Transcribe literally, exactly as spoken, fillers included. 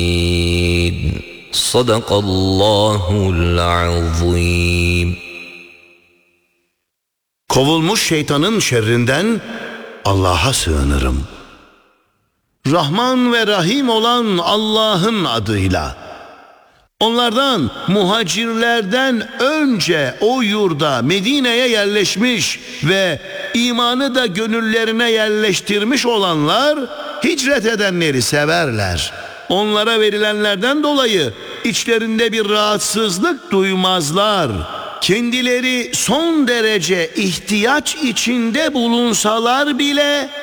Sadakallahul azim. Kovulmuş şeytanın şerrinden Allah'a sığınırım. Rahman ve Rahim olan Allah'ın adıyla. Onlardan, muhacirlerden önce o yurda, Medine'ye yerleşmiş ve imanı da gönüllerine yerleştirmiş olanlar hicret edenleri severler. Onlara verilenlerden dolayı içlerinde bir rahatsızlık duymazlar. Kendileri son derece ihtiyaç içinde bulunsalar bile